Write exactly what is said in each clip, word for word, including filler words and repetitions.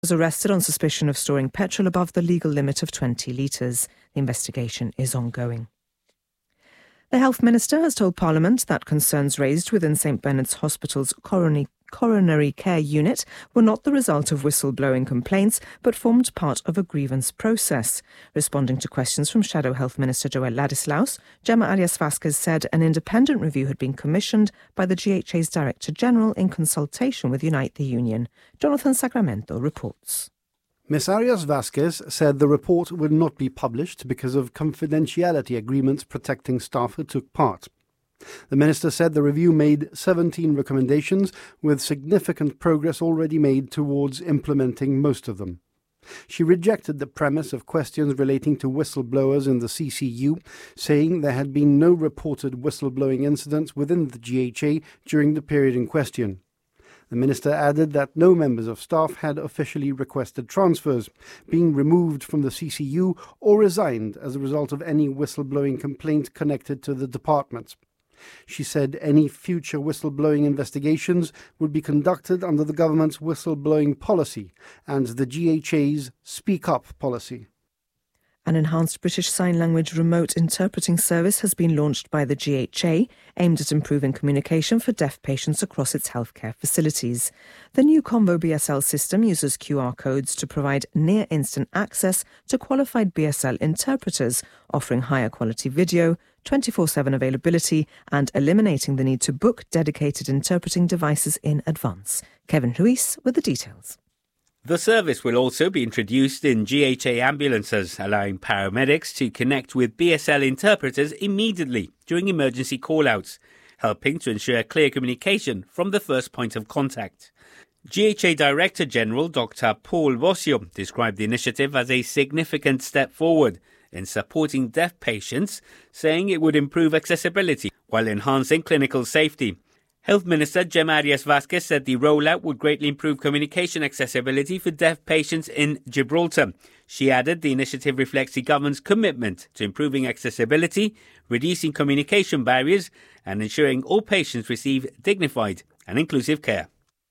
was arrested on suspicion of storing petrol above the legal limit of twenty litres. The investigation is ongoing. The Health Minister has told Parliament that concerns raised within St Bernard's Hospital's coronary coronary care unit were not the result of whistleblowing complaints but formed part of a grievance process. Responding to questions from Shadow Health Minister Joel Ladislaus, Gemma Arias-Vasquez said an independent review had been commissioned by the G H A's Director General in consultation with Unite the Union. Jonathan Sacramento reports. Miz Arias-Vasquez said the report would not be published because of confidentiality agreements protecting staff who took part. The minister said the review made seventeen recommendations, with significant progress already made towards implementing most of them. She rejected the premise of questions relating to whistleblowers in the C C U, saying there had been no reported whistleblowing incidents within the G H A during the period in question. The minister added that no members of staff had officially requested transfers, being removed from the C C U or resigned as a result of any whistleblowing complaint connected to the department. She said any future whistleblowing investigations would be conducted under the government's whistleblowing policy and the G H A's Speak Up policy. An enhanced British Sign Language remote interpreting service has been launched by the G H A, aimed at improving communication for deaf patients across its healthcare facilities. The new Convo B S L system uses Q R codes to provide near-instant access to qualified B S L interpreters, offering higher quality video, twenty-four seven availability and eliminating the need to book dedicated interpreting devices in advance. Kevin Ruiz with the details. The service will also be introduced in G H A ambulances, allowing paramedics to connect with B S L interpreters immediately during emergency call-outs, helping to ensure clear communication from the first point of contact. G H A Director General Doctor Paul Bosio described the initiative as a significant step forward in supporting deaf patients, saying it would improve accessibility while enhancing clinical safety. Health Minister Gemma Arias-Vasquez said the rollout would greatly improve communication accessibility for deaf patients in Gibraltar. She added the initiative reflects the government's commitment to improving accessibility, reducing communication barriers and ensuring all patients receive dignified and inclusive care.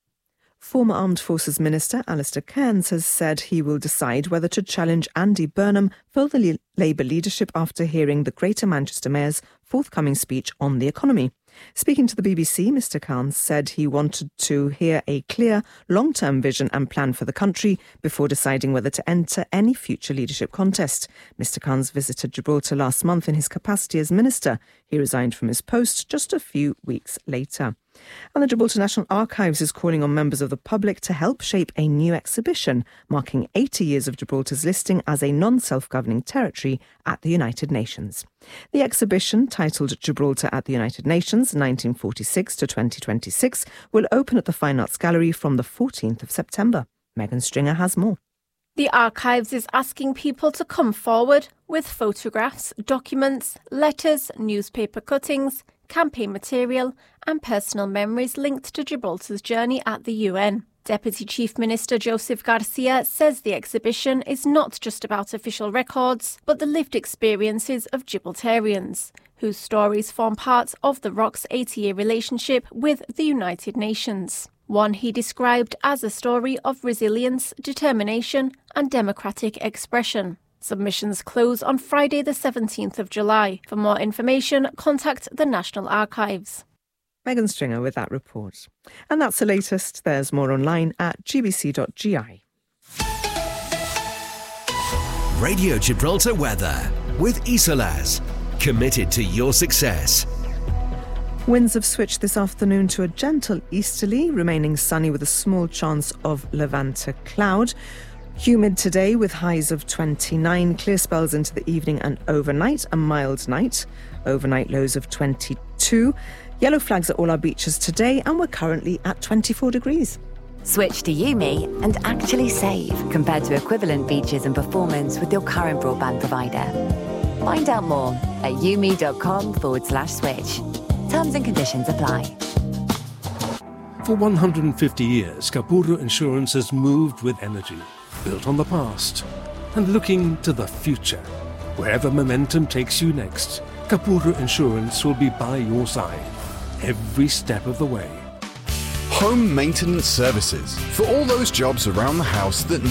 Former Armed Forces Minister Alistair Cairns has said he will decide whether to challenge Andy Burnham for the Labour leadership after hearing the Greater Manchester Mayor's forthcoming speech on the economy. Speaking to the B B C, Mr Cairns said he wanted to hear a clear, long-term vision and plan for the country before deciding whether to enter any future leadership contest. Mr Cairns visited Gibraltar last month in his capacity as minister. He resigned from his post just a few weeks later. And the Gibraltar National Archives is calling on members of the public to help shape a new exhibition marking eighty years of Gibraltar's listing as a non-self-governing territory at the United Nations. The exhibition, titled Gibraltar at the United Nations nineteen forty-six to twenty twenty-six, will open at the Fine Arts Gallery from the fourteenth of September. Megan Stringer has more. The Archives is asking people to come forward with photographs, documents, letters, newspaper cuttings, campaign material and personal memories linked to Gibraltar's journey at the U N. Deputy Chief Minister Joseph Garcia says the exhibition is not just about official records, but the lived experiences of Gibraltarians, whose stories form part of the R O C's eighty-year relationship with the United Nations. One he described as a story of resilience, determination and democratic expression. Submissions close on Friday the seventeenth of July. For more information, contact the National Archives. Megan Stringer with that report. And that's the latest. There's more online at g b c dot g i. Radio Gibraltar weather with Isolas. Committed to your success. Winds have switched this afternoon to a gentle easterly, remaining sunny with a small chance of Levanta cloud. Humid today with highs of twenty-nine, clear spells into the evening and overnight, a mild night. Overnight lows of twenty-two. Yellow flags at all our beaches today, and we're currently at twenty-four degrees. Switch to Yumi and actually save compared to equivalent features and performance with your current broadband provider. Find out more at yumi.com forward slash switch. Terms and conditions apply. For one hundred fifty years, Capurro Insurance has moved with energy, built on the past, and looking to the future. Wherever momentum takes you next, Capurro Insurance will be by your side every step of the way. Home maintenance services. For all those jobs around the house that